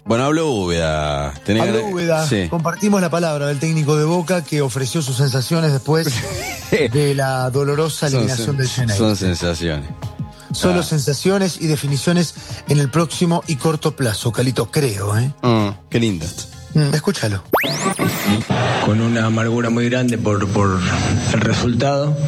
Bueno, habló Úbeda. Habló Úbeda. Sí. Compartimos la palabra del técnico de Boca que ofreció sus sensaciones después de la dolorosa eliminación del Chennai. Son sensaciones. Solo sensaciones y definiciones en el próximo y corto plazo, Calito, creo, qué lindo. Escúchalo. Con una amargura muy grande por el resultado.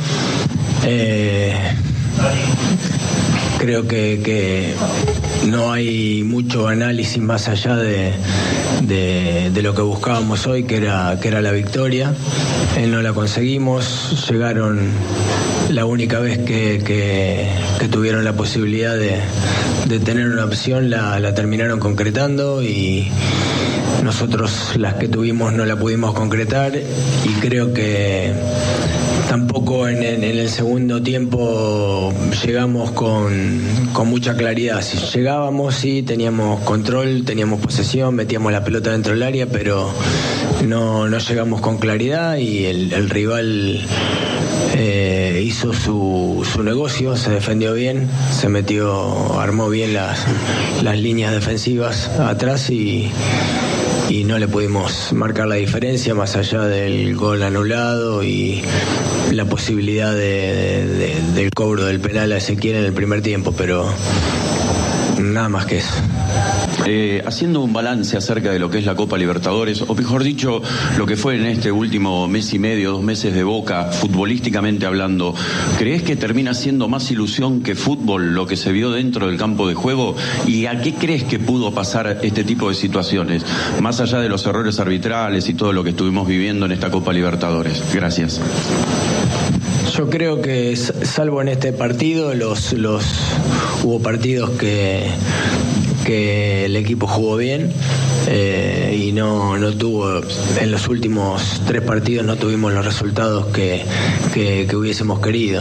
Creo que no hay mucho análisis más allá de lo que buscábamos hoy, que era la victoria. No la conseguimos. Llegaron la única vez que tuvieron la posibilidad de tener una opción, la terminaron concretando, y nosotros las que tuvimos no la pudimos concretar, y creo que tampoco en el segundo tiempo llegamos con mucha claridad. Si llegábamos, sí, teníamos control, teníamos posesión, metíamos la pelota dentro del área, pero no llegamos con claridad, y el rival hizo su negocio, se defendió bien, se metió, armó bien las líneas defensivas atrás, y no le pudimos marcar la diferencia más allá del gol anulado y la posibilidad del cobro del penal a Ezequiel en el primer tiempo, pero nada más que eso. Haciendo un balance acerca de lo que es la Copa Libertadores, o mejor dicho, lo que fue en este último mes y medio, 2 meses de Boca, futbolísticamente hablando, ¿crees que termina siendo más ilusión que fútbol lo que se vio dentro del campo de juego? ¿Y a qué crees que pudo pasar este tipo de situaciones, más allá de los errores arbitrales y todo lo que estuvimos viviendo en esta Copa Libertadores? Gracias. Yo creo que, salvo en este partido, hubo partidos que el equipo jugó bien, y no tuvo, en los últimos 3 partidos no tuvimos los resultados que hubiésemos querido,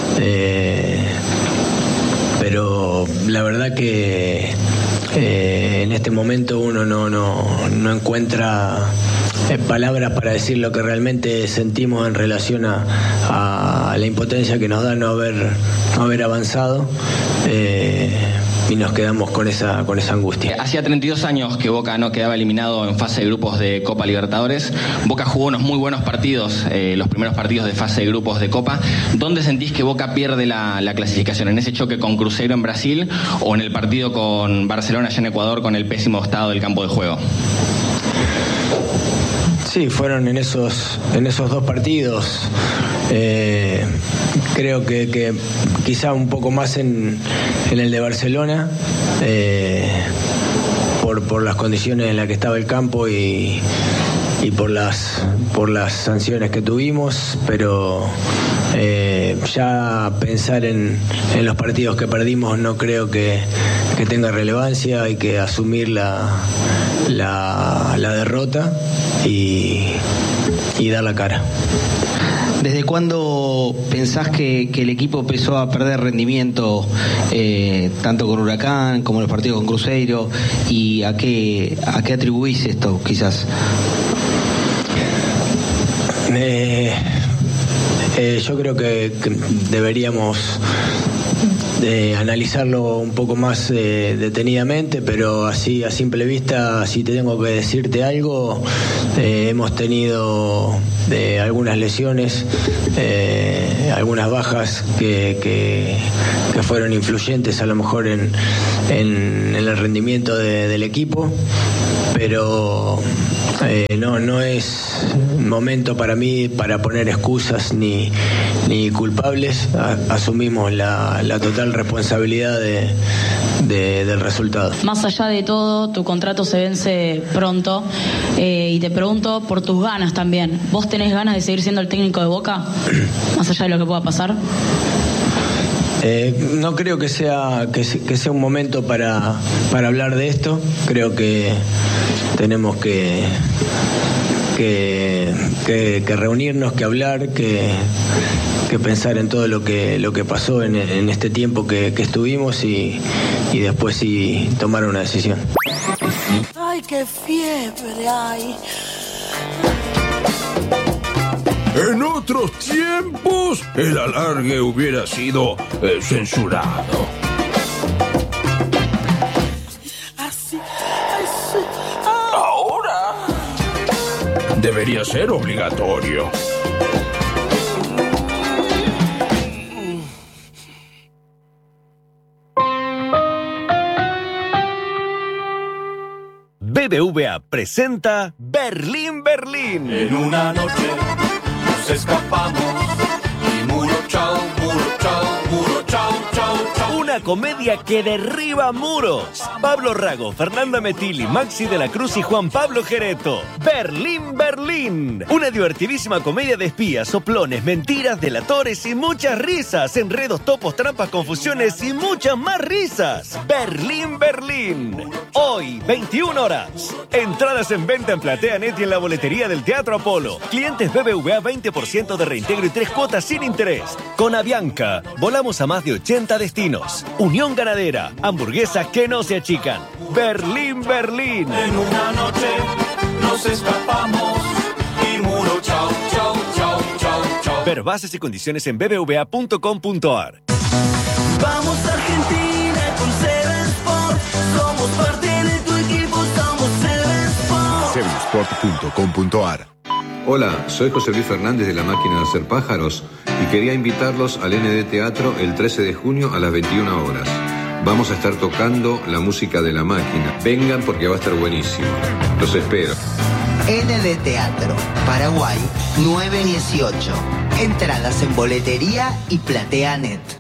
pero la verdad que en este momento uno no encuentra palabras para decir lo que realmente sentimos en relación a la impotencia que nos da no haber avanzado, y nos quedamos con esa angustia. Hacía 32 años que Boca no quedaba eliminado en fase de grupos de Copa Libertadores. Boca jugó unos muy buenos partidos, los primeros partidos de fase de grupos de Copa. ¿Dónde sentís que Boca pierde la clasificación? ¿En ese choque con Cruzeiro en Brasil o en el partido con Barcelona allá en Ecuador con el pésimo estado del campo de juego? Sí, fueron en esos 2 partidos. Creo que quizá un poco más en el de Barcelona, por las condiciones en las que estaba el campo y por las sanciones que tuvimos, pero ya pensar en los partidos que perdimos no creo que tenga relevancia. Hay que asumir la derrota y dar la cara. ¿Desde cuándo pensás que el equipo empezó a perder rendimiento, tanto con Huracán como en los partidos con Cruzeiro, y a qué atribuís esto, quizás? Yo creo que deberíamos analizarlo un poco más detenidamente, pero así a simple vista, si tengo que decirte algo, hemos tenido algunas lesiones, algunas bajas que fueron influyentes a lo mejor en el rendimiento del equipo, pero no es momento para mí para poner excusas ni culpables. Asumimos la total responsabilidad del resultado. Más allá de todo, tu contrato se vence pronto, y te pregunto por tus ganas también. ¿Vos tenés ganas de seguir siendo el técnico de Boca? Más allá de lo que pueda pasar. No creo que sea un momento para hablar de esto. Creo que tenemos que reunirnos, que hablar, que pensar en todo lo que pasó en este tiempo que estuvimos, y después sí tomar una decisión. ¡Ay, qué fiebre hay! En otros tiempos, el alargue hubiera sido censurado. Así, así. Debería ser obligatorio. BBVA presenta Berlín, Berlín. En una noche nos escapamos y muro chao, muro chao, chao, chao. Una comedia que derriba muros. Pablo Rago, Fernanda Metilli, Maxi de la Cruz y Juan Pablo Gereto. Berlín, Berlín. Una divertidísima comedia de espías, soplones, mentiras, delatores y muchas risas. Enredos, topos, trampas, confusiones y muchas más risas. Berlín, Berlín. Hoy, 21 horas. Entradas en venta en PlateaNet y en la boletería del Teatro Apolo. Clientes BBVA 20% de reintegro y 3 cuotas sin interés. Con Avianca, volamos a más de 80 destinos. Unión Ganadera, hamburguesas que no se achican. Berlín, Berlín. En una noche nos escapamos y muro chao, chao, chao, chao, chao. Ver bases y condiciones en bbva.com.ar. Vamos Argentina con Seven Sport. Somos parte de tu equipo, somos Seven Sport. Sevensport.com.ar. Hola, soy José Luis Fernández de La Máquina de Hacer Pájaros y quería invitarlos al ND Teatro el 13 de junio a las 21 horas. Vamos a estar tocando la música de La Máquina. Vengan porque va a estar buenísimo. Los espero. ND Teatro, Paraguay 918. Entradas en boletería y PlateaNet.